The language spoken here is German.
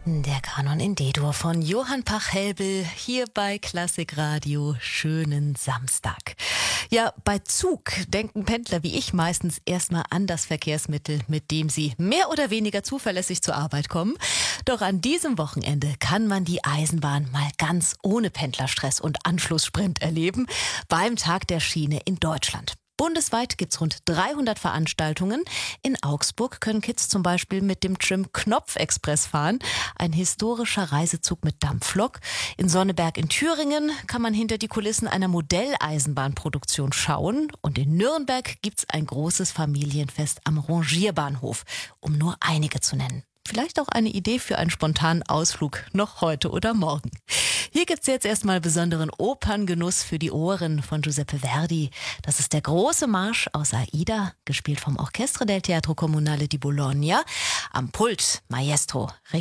Der Kanon in D-Dur von Johann Pach-Helbel hier bei Klassikradio. Schönen Samstag. Ja, bei Zug denken Pendler wie ich meistens erstmal an das Verkehrsmittel, mit dem sie mehr oder weniger zuverlässig zur Arbeit kommen. Doch an diesem Wochenende kann man die Eisenbahn mal ganz ohne Pendlerstress und Anschlusssprint erleben beim Tag der Schiene in Deutschland. Bundesweit gibt's rund 300 Veranstaltungen. In Augsburg können Kids zum Beispiel mit dem Trim Knopf Express fahren, ein historischer Reisezug mit Dampflok. In Sonneberg in Thüringen kann man hinter die Kulissen einer Modelleisenbahnproduktion schauen. Und in Nürnberg gibt's ein großes Familienfest am Rangierbahnhof, um nur einige zu nennen. Vielleicht auch eine Idee für einen spontanen Ausflug noch heute oder morgen. Hier gibt's jetzt erstmal besonderen Operngenuss für die Ohren von Giuseppe Verdi. Das ist der große Marsch aus Aida, gespielt vom Orchestre del Teatro Comunale di Bologna. Am Pult Maestro